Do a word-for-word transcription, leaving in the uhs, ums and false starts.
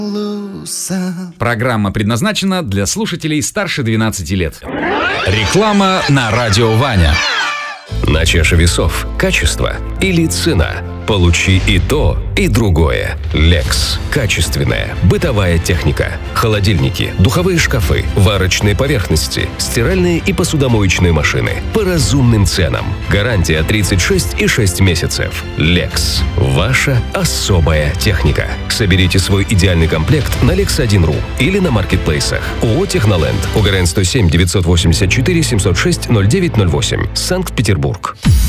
Программа предназначена для слушателей старше двенадцати лет. Реклама на радио Ваня. На чаше весов качество или цена? Получи и то, и другое. Lex. Качественная бытовая техника. Холодильники, духовые шкафы, варочные поверхности, стиральные и посудомоечные машины. По разумным ценам. Гарантия тридцать шесть и шесть месяцев. Lex. Ваша особая техника. Соберите свой идеальный комплект на лекс один точка ру или на маркетплейсах. ООО «Техноленд». УГРН сто семь девятьсот восемьдесят четыре семьсот шесть ноль девять ноль восемь. Санкт-Петербург.